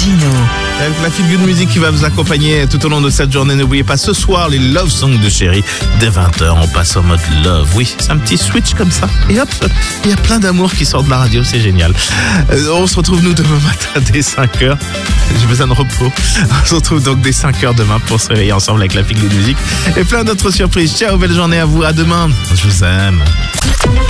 Gino. La feel good music qui va vous accompagner tout au long de cette journée. N'oubliez pas ce soir les love songs de Chérie. Dès 20h, on passe en mode love. Oui, c'est un petit switch comme ça. Et hop, il y a plein d'amour qui sort de la radio, c'est génial. On se retrouve nous demain matin dès 5h. J'ai besoin de repos. On se retrouve donc dès 5h demain pour se réveiller ensemble avec la feel good music. Et plein d'autres surprises. Ciao, belle journée à vous. À demain. Je vous aime.